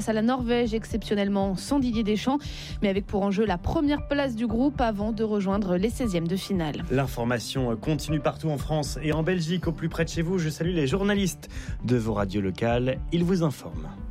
à la Norvège, exceptionnellement sans Didier Deschamps, mais avec pour enjeu la première place du groupe avant de rejoindre les 16e de finale. L'information continue partout en France et en Belgique, au plus près de chez vous. Je salue les journalistes de vos radios locales. Ils vous informent.